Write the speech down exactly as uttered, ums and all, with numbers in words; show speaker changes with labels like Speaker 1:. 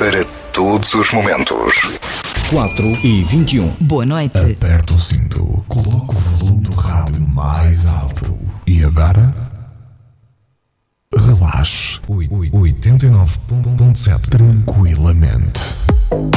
Speaker 1: para todos os momentos.
Speaker 2: quatro e vinte e um.
Speaker 3: Boa noite.
Speaker 4: Aperta o cinto, coloca o volume do rádio mais alto. E agora? Relaxe. oitenta e nove ponto sete. Tranquilamente.